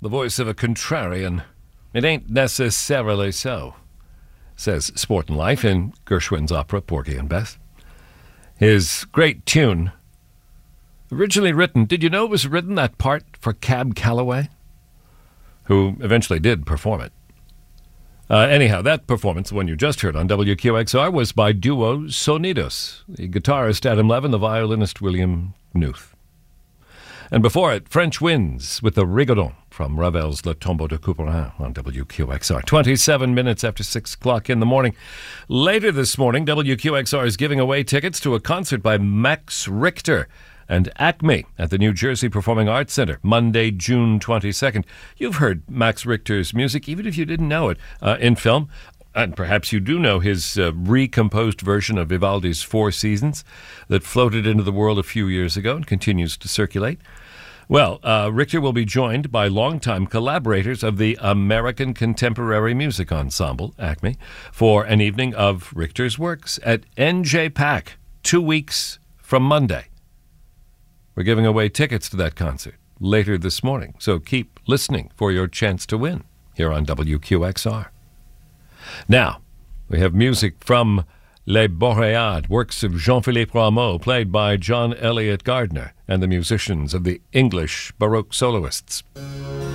the voice of a contrarian. It ain't necessarily so, says Sport and Life in Gershwin's opera Porgy and Bess. His great tune, originally written, did you know it was written, that part, for Cab Calloway, who eventually did perform it? Anyhow, that performance, the one you just heard on WQXR, was by Duo Sonidos, the guitarist Adam Levin, the violinist William Knuth. And before it, French Winds with the Rigodon from Ravel's Le Tombeau de Couperin on WQXR. 27 minutes after 6 o'clock in the morning. Later this morning, WQXR is giving away tickets to a concert by Max Richter and Acme at the New Jersey Performing Arts Center, Monday, June 22nd. You've heard Max Richter's music, even if you didn't know it, in film. And perhaps you do know his recomposed version of Vivaldi's Four Seasons that floated into the world a few years ago and continues to circulate. Well, Richter will be joined by longtime collaborators of the American Contemporary Music Ensemble, ACME, for an evening of Richter's works at NJPAC, 2 weeks from Monday. We're giving away tickets to that concert later this morning, so keep listening for your chance to win here on WQXR. Now, we have music from Les Boréades, works of Jean-Philippe Rameau, played by John Elliott Gardner and the musicians of the English Baroque Soloists.